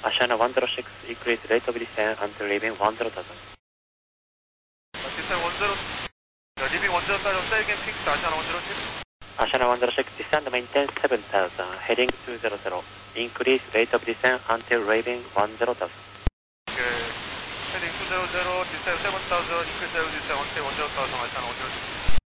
Ashana 106, increase rate of descent until leaving 10,000. Descent 10, leaving 10,000, say again, fixed Ashana 106. Ashana 106, descend maintain 7,000, heading 200. Increase rate of descent until leaving 10,000. Okay, heading 200, descend 7,000, increase rate of descent until 10,000, Ashana 106.